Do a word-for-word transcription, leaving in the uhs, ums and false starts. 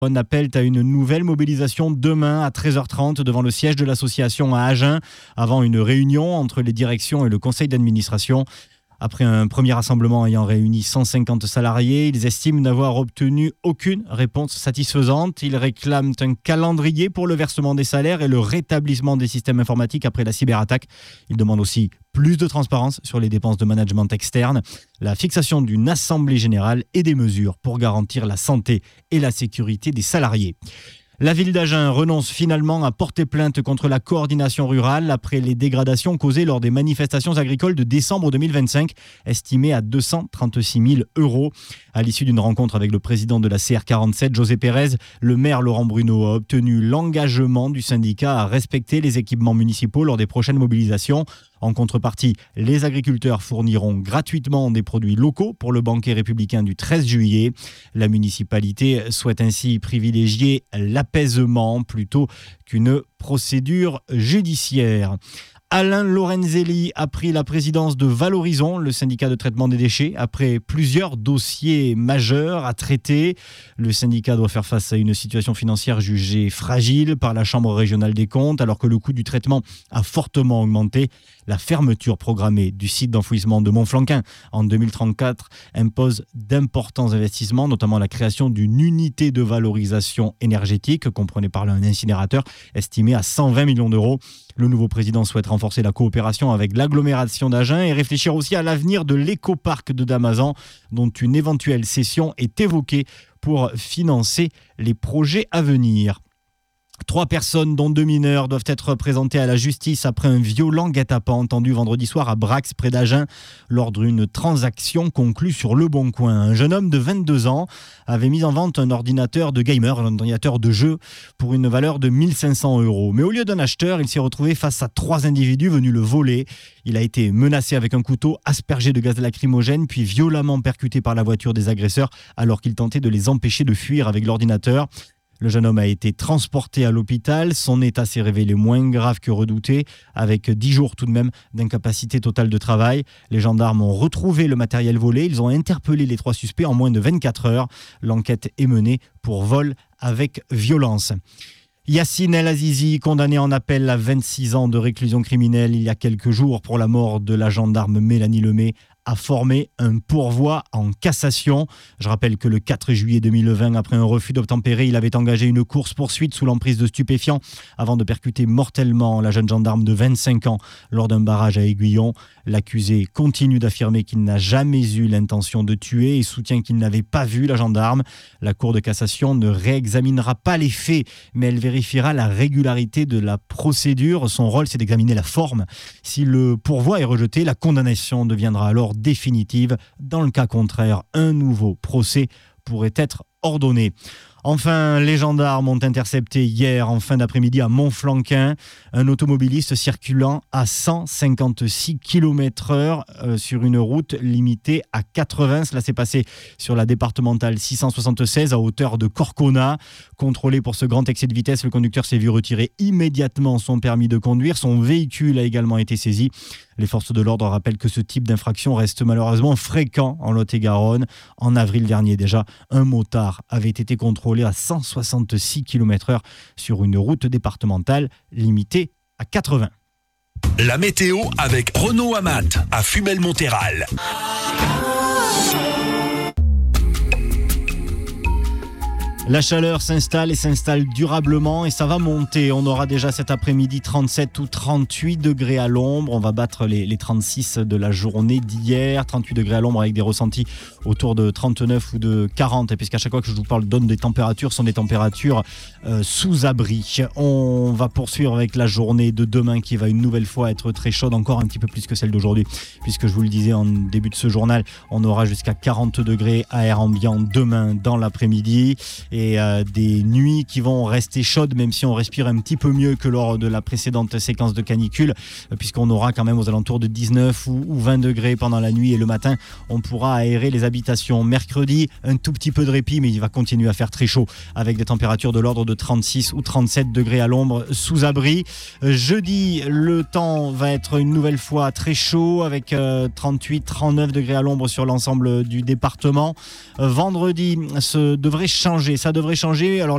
On appelle à une nouvelle mobilisation demain à treize heures trente devant le siège de l'association à Agen, avant une réunion entre les directions et le conseil d'administration. Après un premier rassemblement ayant réuni cent cinquante salariés, ils estiment n'avoir obtenu aucune réponse satisfaisante. Ils réclament un calendrier pour le versement des salaires et le rétablissement des systèmes informatiques après la cyberattaque. Ils demandent aussi plus de transparence sur les dépenses de management externe, la fixation d'une assemblée générale et des mesures pour garantir la santé et la sécurité des salariés. La ville d'Agen renonce finalement à porter plainte contre la coordination rurale après les dégradations causées lors des manifestations agricoles de décembre deux mille vingt-cinq, estimées à deux cent trente-six mille euros. À l'issue d'une rencontre avec le président de la C R quarante-sept, José Pérez, le maire Laurent Bruno a obtenu l'engagement du syndicat à respecter les équipements municipaux lors des prochaines mobilisations. En contrepartie, les agriculteurs fourniront gratuitement des produits locaux pour le banquet républicain du treize juillet. La municipalité souhaite ainsi privilégier l'apaisement plutôt qu'une procédure judiciaire. Alain Lorenzelli a pris la présidence de Valorisons, le syndicat de traitement des déchets, après plusieurs dossiers majeurs à traiter. Le syndicat doit faire face à une situation financière jugée fragile par la Chambre régionale des comptes, alors que le coût du traitement a fortement augmenté. La fermeture programmée du site d'enfouissement de Montflanquin en deux mille trente-quatre impose d'importants investissements, notamment la création d'une unité de valorisation énergétique, comprenez par là un incinérateur, estimé à cent vingt millions d'euros. Le nouveau président souhaite renforcer la coopération avec l'agglomération d'Agen et réfléchir aussi à l'avenir de l'écoparc de Damazan, dont une éventuelle cession est évoquée pour financer les projets à venir. Trois personnes, dont deux mineurs, doivent être présentées à la justice après un violent guet-apens entendu vendredi soir à Brax, près d'Agen, lors d'une transaction conclue sur Le Bon Coin. Un jeune homme de vingt-deux ans avait mis en vente un ordinateur de gamer, un ordinateur de jeu, pour une valeur de mille cinq cents euros. Mais au lieu d'un acheteur, il s'est retrouvé face à trois individus venus le voler. Il a été menacé avec un couteau, aspergé de gaz lacrymogène, puis violemment percuté par la voiture des agresseurs alors qu'il tentait de les empêcher de fuir avec l'ordinateur. Le jeune homme a été transporté à l'hôpital. Son état s'est révélé moins grave que redouté, avec dix jours tout de même d'incapacité totale de travail. Les gendarmes ont retrouvé le matériel volé. Ils ont interpellé les trois suspects en moins de vingt-quatre heures. L'enquête est menée pour vol avec violence. Yacine El Azizi, condamné en appel à vingt-six ans de réclusion criminelle il y a quelques jours pour la mort de la gendarme Mélanie Lemay, a formé un pourvoi en cassation. Je rappelle que le quatre juillet deux mille vingt, après un refus d'obtempérer, il avait engagé une course-poursuite sous l'emprise de stupéfiants avant de percuter mortellement la jeune gendarme de vingt-cinq ans lors d'un barrage à Aiguillon. L'accusé continue d'affirmer qu'il n'a jamais eu l'intention de tuer et soutient qu'il n'avait pas vu la gendarme. La Cour de cassation ne réexaminera pas les faits, mais elle vérifiera la régularité de la procédure. Son rôle, c'est d'examiner la forme. Si le pourvoi est rejeté, la condamnation deviendra alors définitive. Dans le cas contraire, un nouveau procès pourrait être ordonné. Enfin, les gendarmes ont intercepté hier en fin d'après-midi à Montflanquin un automobiliste circulant à cent cinquante-six kilomètres heure euh, sur une route limitée à quatre-vingts. Cela s'est passé sur la départementale six cent soixante-seize à hauteur de Corcona. Contrôlé pour ce grand excès de vitesse, le conducteur s'est vu retirer immédiatement son permis de conduire. Son véhicule a également été saisi. Les forces de l'ordre rappellent que ce type d'infraction reste malheureusement fréquent en Lot-et-Garonne. En avril dernier déjà, un motard avait été contrôlé à cent soixante-six kilomètres heure sur une route départementale limitée à quatre-vingts. La météo avec Renaud Amat à Fumel-Montéral. La chaleur s'installe et s'installe durablement et ça va monter. On aura déjà cet après-midi trente-sept ou trente-huit degrés à l'ombre. On va battre les, les trente-six de la journée d'hier. trente-huit degrés à l'ombre avec des ressentis autour de trente-neuf ou de quarante. Et puisqu'à chaque fois que je vous parle donne des températures, ce sont des températures euh, sous abri. On va poursuivre avec la journée de demain qui va une nouvelle fois être très chaude, encore un petit peu plus que celle d'aujourd'hui. Puisque je vous le disais en début de ce journal, on aura jusqu'à quarante degrés à air ambiant demain dans l'après-midi. Et Et euh, des nuits qui vont rester chaudes, même si on respire un petit peu mieux que lors de la précédente séquence de canicule, euh, puisqu'on aura quand même aux alentours de dix-neuf ou, ou vingt degrés pendant la nuit, et le matin, on pourra aérer les habitations. Mercredi, un tout petit peu de répit, mais il va continuer à faire très chaud, avec des températures de l'ordre de trente-six ou trente-sept degrés à l'ombre sous abri. Euh, jeudi, le temps va être une nouvelle fois très chaud, avec euh, trente-huit trente-neuf degrés à l'ombre sur l'ensemble du département. Euh, vendredi, ça devrait changer, ça devrait changer. Alors